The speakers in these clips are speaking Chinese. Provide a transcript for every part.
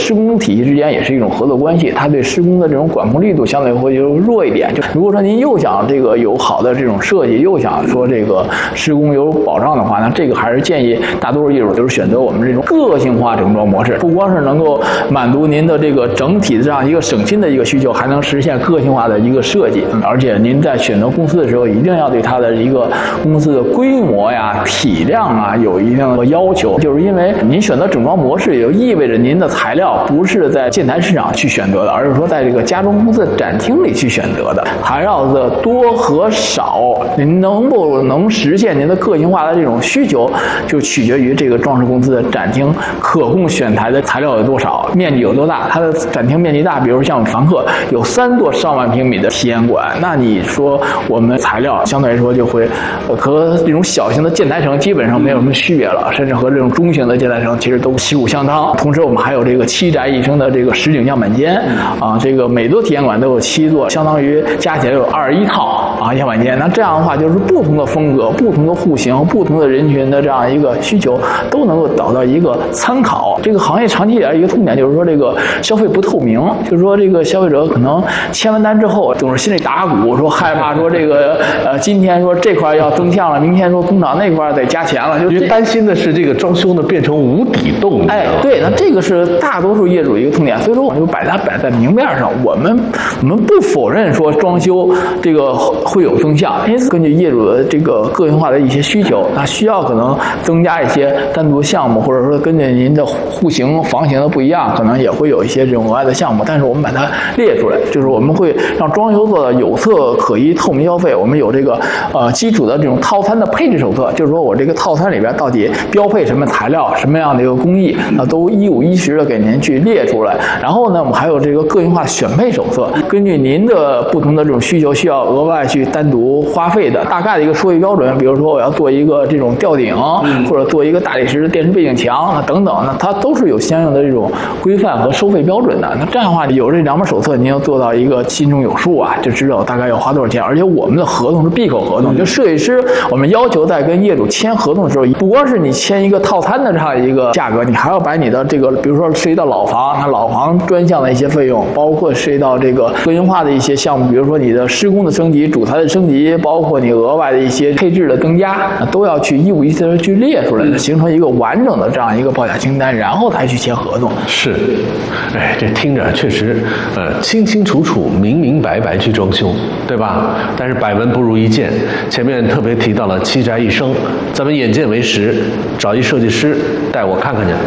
施工体系之间也是一种合作关系，它对施工的这种管控力度相对会就弱一点。就如果说您又想这个有好的这种设计，又想说这个施工有保障的话，那这个还是建议大多数业主就是选择我们这种个性化整装模式，不光是能够满足您的这个整体的这样一个省心的一个需求，还能实现个性化的一个设计。而且您在选择公司的时候，一定要对它的一个公司的规模呀、体量啊有一定的要求。就是因为您选择整装模式，也就意味着您的材料不是在建材市场去选择的，而是说在这个家装公司的展厅里去选择的。材料的多和少，您能实现您的个性化的这种需求，就取决于这个装饰公司的展厅可供选材的材料有多少，面积有多大。它的展厅面积大，比如像凡客有3座上万平米的体验馆，那你说我们材料相对来说就会和这种小型的建材城基本上没有什么区别了，甚至和这种中型的建材城其实都旗鼓相当。同时我们还有这个7宅1升的这个实景样板间啊，这个每座体验馆都有7座，相当于加起来有21套啊样板间。那这样的话，就是不同的风格、不同的户型、不同的人群的这样一个需求都能够找到一个参考。这个行业长期以来一个痛点就是说这个消费不透明，就是说这个消费者可能签完单之后总是心里打鼓，说害怕说这个今天说这块要增项了，明天说工厂那块得加钱了，就担心的是这个装修呢变成无底洞。 哎，对，那这个是大多数业主一个痛点，所以说我们就把它摆在明面上。我们不否认说装修这个会有增项，因此根据业主的这个个性化的一些需求，那需要可能增加一些单独项目，或者说根据您的户型、房型的不一样，可能也会有一些这种额外的项目。但是我们把它列出来，就是我们会让装修做到有色可依、透明消费。我们有这个基础的这种套餐的配置手册，就是说我这个套餐里边到底标配什么材料、什么样的一个工艺，都一五一十的给您去列出来。然后呢，我们还有这个个性化选配手册，根据您的不同的这种需求，需要额外去单独花费的大概的一个收费标准。比如说我要做一个这种吊顶，或者做一个大理石电视背景墙等等，那它都是有相应的这种规范和收费标准的。那这样的话，有这2本手册，您要做到一个心中有数啊，就知道大概要花多少钱。而且我们的合同是闭口合同，就设计师我们要求在跟业主签合同的时候，不光是你签一个套餐的这样一个价格，你还要把你的这个，比如说涉及到老房，那老房专项的一些费用，包括涉及到这个个性化的一些项目，比如说你的施工的升级、主材的升级，包括你额外的一些配置的增加，都要去一五一十的去列出来的，形成一个完整的这样一个报价清单，然后才去签合同。 是，哎，这听着确实清清楚楚、明明白白去装修，对吧？但是百闻不如一见，前面特别提到了7宅1升，咱们眼见为实，找一设计师带我看看去。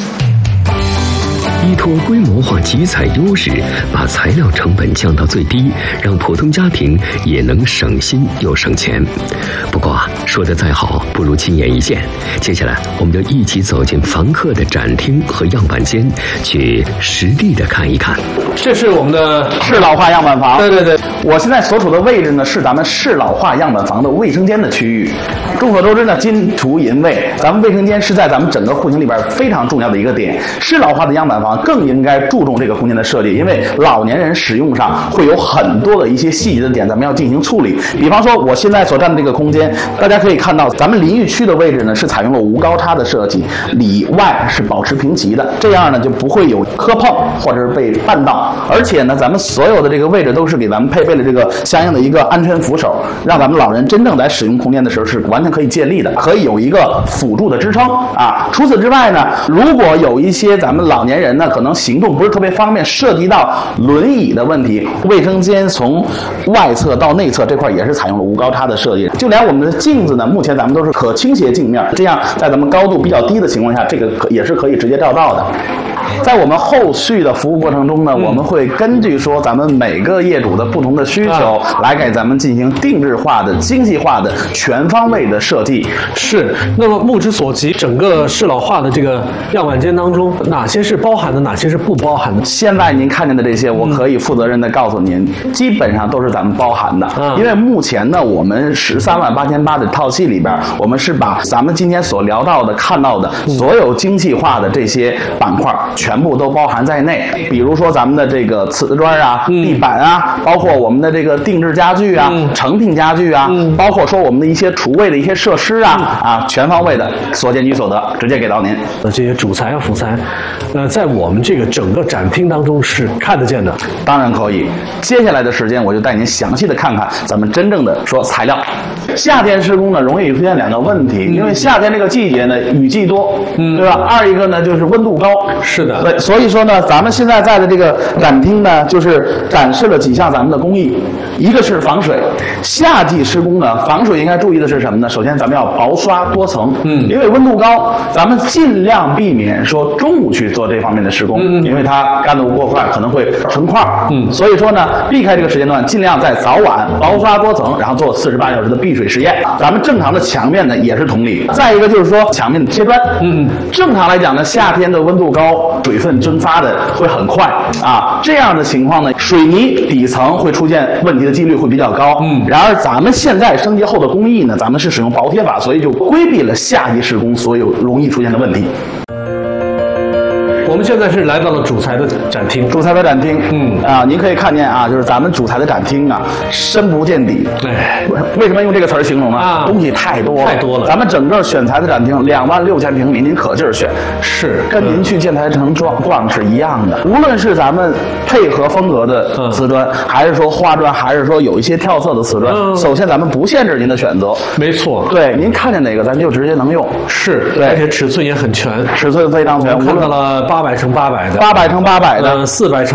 依托规模化集采优势，把材料成本降到最低，让普通家庭也能省心又省钱。不过说的再好，不如亲眼一见。接下来我们就一起走进凡客的展厅和样板间，去实地的看一看。 这是我们的适老化样板房。 对对对， 我现在所处的位置呢，是咱们适老化样板房的卫生间的区域。众所周知呢，金厨银卫，咱们卫生间是在咱们整个户型里边非常重要的一个点。适老化的样板房更应该注重这个空间的设计，因为老年人使用上会有很多的一些细节的点，咱们要进行处理。比方说，我现在所占的这个空间，大家可以看到，咱们淋浴区的位置呢是采用了无高差的设计，里外是保持平齐的，这样呢就不会有磕碰或者是被绊到。而且呢，咱们所有的这个位置都是给咱们配备了这个相应的一个安全扶手，让咱们老人真正在使用空间的时候是完全可以借力的，可以有一个辅助的支撑啊。除此之外呢，如果有一些咱们老年人呢可能行动不是特别方便，涉及到轮椅的问题，卫生间从外侧到内侧这块也是采用了无高差的设计，就连我们的镜子呢，目前咱们都是可倾斜镜面，这样在咱们高度比较低的情况下，这个也是可以直接照到的。在我们后续的服务过程中呢，我们会根据说咱们每个业主的不同的需求，来给咱们进行定制化的、精细化的、全方位的设计。 是。那么目之所及，整个适老化的这个样板间当中，哪些是包含的，哪些是不包含的？ 现在您看见的这些，我可以负责任的告诉您，基本上都是咱们包含的。因为目前呢，我们13.8万的套系里边，我们是把咱们今天所聊到的、看到的所有精细化的这些板块全部都包含在内。比如说咱们的这个瓷砖啊、地板啊，包括我们的这个定制家具啊、成品家具啊，包括说我们的一些厨卫的一些设施啊，全方位的所见即所得，直接给到您。 这些主材和辅材，在我们这个整个展厅当中是看得见的？ 当然可以。接下来的时间，我就带您详细的看看咱们真正的说材料。夏天施工呢，容易出现两个问题，因为夏天这个季节呢，雨季多，对吧？二一个呢，就是温度高。 是的。 对，所以说呢，咱们现在在的这个展厅呢，就是展示了几项咱们的工艺，一个是防水。夏季施工呢，防水应该注意的是什么呢？首先咱们要薄刷多层，因为温度高，咱们尽量避免说中午去做这方面的施工，因为它干度过快可能会成块，所以说呢，避开这个时间段，尽量在早晚薄刷多层，然后做48小时的避水实验。咱们正常的墙面呢也是同理。再一个就是说墙面的贴砖，正常来讲呢，夏天的温度高，水分蒸发的会很快啊，这样的情况呢，水泥底层会出现问题的几率会比较高。然而咱们现在升级后的工艺呢，咱们是使用薄贴法，所以就规避了夏季施工所有容易出现的问题。 我们现在是来到了主材的展厅， 主材的展厅，您可以看见啊，就是咱们主材的展厅啊，深不见底。为什么用这个词儿形容呢？东西太多了。咱们整个选材的展厅26000平米，您可劲儿选，是跟您去建材城逛是一样的。无论是咱们配合风格的瓷砖，还是说花砖，还是说有一些跳色的瓷砖，首先咱们不限制您的选择。 没错， 对，您看见哪个咱就直接能用。 是，对，而且尺寸也很全， 尺寸非常全。 我看到了800×800的 ，800×800的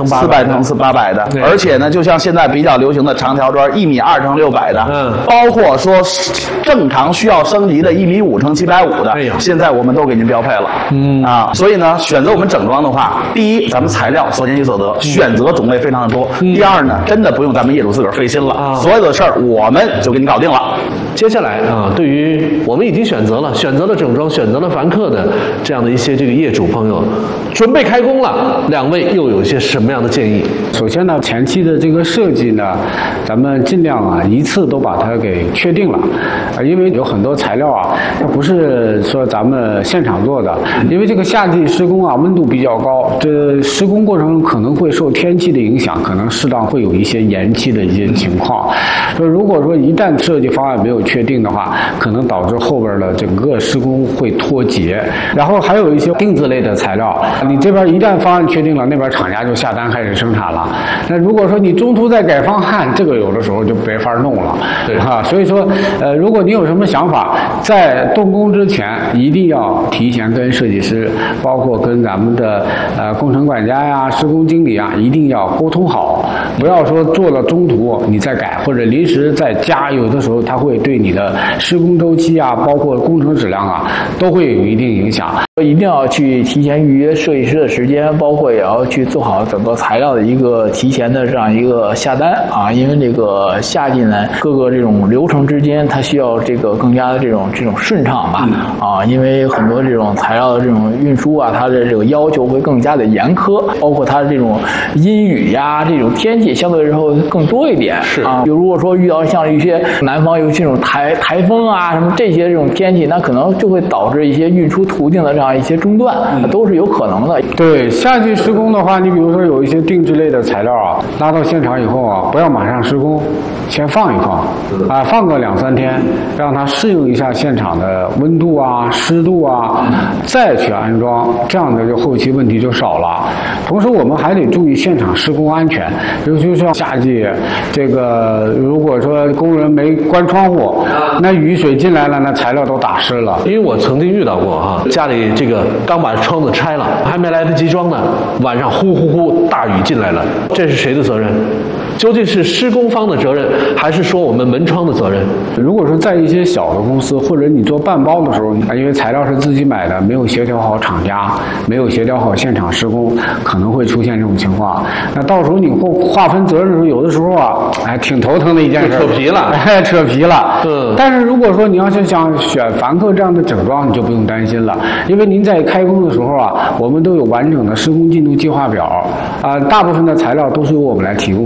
，400×800 的，而且呢，就像现在比较流行的长条砖1.2×600的，包括说正常需要升级的1.5×750的，现在我们都给您标配了。所以呢，选择我们整装的话，第一，咱们材料所见即所得，选择种类非常的多；第二呢，真的不用咱们业主自个儿费心了，所有的事儿我们就给你搞定了。 接下来啊，对于我们已经选择了整装、选择了凡客的这样的一些这个业主朋友，准备开工了，两位又有一些什么样的建议？ 首先呢，前期的这个设计呢，咱们尽量啊一次都把它给确定了，因为有很多材料啊，它不是说咱们现场做的，因为这个夏季施工啊，温度比较高，这施工过程中可能会受天气的影响，可能适当会有一些延期的一些情况。所以如果说一旦设计方案没有确定的话，可能导致后边的整个施工会脱节。然后还有一些定制类的材料，你这边一旦方案确定了，那边厂家就下单开始生产了。那如果说你中途再改方案，这个有的时候就没法弄了，对哈。所以说，如果你有什么想法，在动工之前一定要提前跟设计师，包括跟咱们的工程管家呀、施工经理啊，一定要沟通好，不要说做了中途你再改或者临时再加，有的时候它会对你的施工周期啊，包括工程质量啊，都会有一定影响。 一定要去提前预约设计师的时间，包括也要去做好整个材料的一个提前的这样一个下单啊，因为这个夏季呢，各个这种流程之间它需要这个更加的这种顺畅吧啊，因为很多这种材料的这种运输啊，它的这个要求会更加的严苛，包括它这种阴雨呀这种天气相对来说更多一点是啊。如果说遇到像一些南方有这种台风啊什么这些这种天气，那可能就会导致一些运输途径的这样一些中断，都是有可能的。 对，夏季施工的话，你比如说有一些定制类的材料啊，拉到现场以后啊，不要马上施工，先放一放啊，放个2-3天，让它适应一下现场的温度啊、湿度啊，再去安装，这样的就后期问题就少了。同时，我们还得注意现场施工安全，尤其是像夏季，这个如果说工人没关窗户，那雨水进来了，那材料都打湿了。 因为我曾经遇到过哈，家里这个刚把窗子拆了，还没来得及装呢，晚上呼呼呼大雨进来了，这是谁的责任？究竟是施工方的责任，还是说我们门窗的责任？ 如果说在一些小的公司，或者你做半包的时候，因为材料是自己买的，没有协调好厂家，没有协调好现场施工，可能会出现这种情况。那到时候你划分责任的时候，有的时候啊，挺头疼的一件事， 扯皮了， 扯皮了。但是如果说你要是想选凡客这样的整装，你就不用担心了，因为您在开工的时候啊，我们都有完整的施工进度计划表啊，大部分的材料都是由我们来提供的，现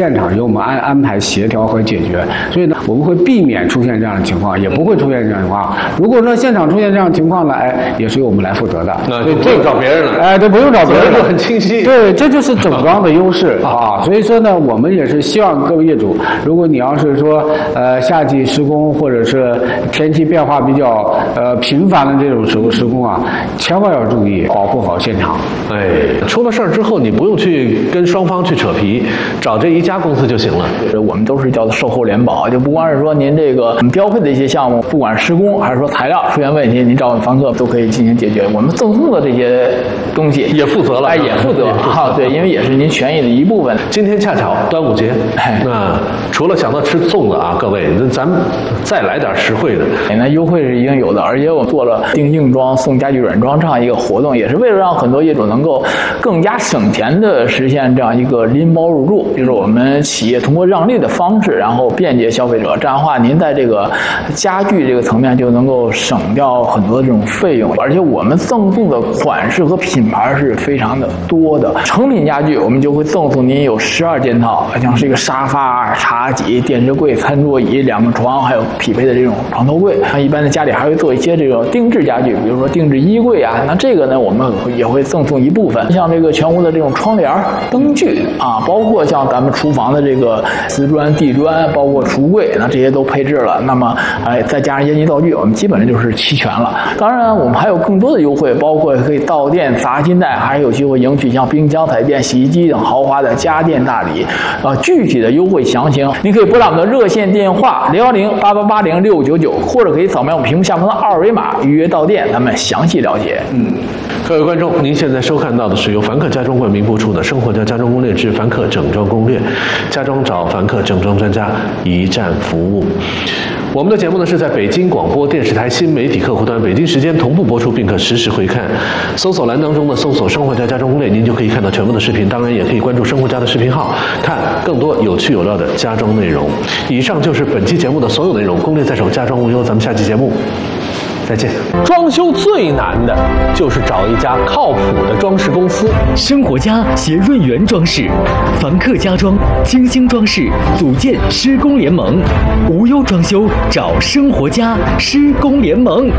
现场由我们安排协调和解决。所以呢，我们会避免出现这样的情况，也不会出现这样的情况。如果说现场出现这样的情况呢，也是由我们来负责的。 那就不用找别人了。 对，不用找别人了， 很清晰。 对，这就是整装的优势啊。所以说呢，我们也是希望各位业主，如果你要是说夏季施工或者是天气变化比较频繁的这种时候施工啊，千万要注意保护好现场。 出了事儿之后，你不用去跟双方去扯皮，找这一家公司就行了。 我们都是叫做售后联保，就不光是说您这个标配的一些项目，不管是施工还是说材料出现问题，您找我们房客都可以进行解决。我们赠送的这些东西也负责了， 也负责啊，对，因为也是您权益的一部分。 今天恰巧端午节，那除了想到吃粽子啊，各位，那咱们再来点实惠的。 那优惠是已经有的，而且我们做了订硬装送家具软装这样一个活动，也是为了让很多业主能够更加省钱的实现这样一个拎包入住，就是我们企业通过让利的方式，然后便捷消费者，这样的话您在这个家具这个层面就能够省掉很多这种费用，而且我们赠送的款式和品牌是非常的多的。成品家具我们就会赠送您有12件套，像是一个沙发、茶几、电视柜、餐桌椅、2个床，还有匹配的这种床头柜。像一般的家里还会做一些这种定制家具，比如说定制衣柜啊，那这个呢我们也会赠送一部分，像这个全屋的这种窗帘、灯具啊，包括像咱们厨房的这个瓷砖、地砖，包括橱柜，那这些都配置了。那么再加上烟机道具，我们基本上就是齐全了。当然我们还有更多的优惠，包括可以到店砸金袋，还有机会赢取像冰箱、彩电、洗衣机等豪华的家电大礼。具体的优惠详情您可以拨打我们的热线电话010-8880-6599，或者可以扫描我们屏幕下方的2维码预约到店，咱们详细了解。 各位观众，您现在收看到的是由凡客家装冠名播出的《生活家家装攻略之凡客整装攻略》，家装找凡客整装专家，一站服务。我们的节目呢是在北京广播电视台新媒体客户端北京时间同步播出，并可实时回看。搜索栏当中呢搜索“生活家家装攻略”，您就可以看到全部的视频。当然也可以关注生活家的视频号，看更多有趣有料的家装内容。以上就是本期节目的所有内容，攻略在手，家装无忧。咱们下期节目再见。 装修最难的就是找一家靠谱的装饰公司。 生活家携润源装饰、凡客家装、精星装饰组建施工联盟，无忧装修找生活家施工联盟。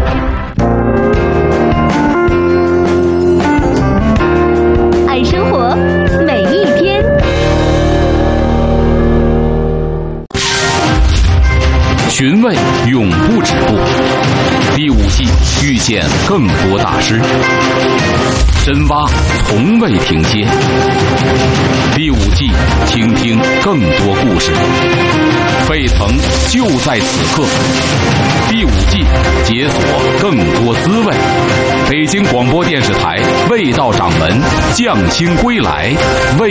爱生活，每一天。 寻味永不止步，第5季遇见更多大师，深挖从未停歇。第5季听听更多故事，沸腾就在此刻。第5季解锁更多滋味。北京广播电视台味道掌门匠心归来，味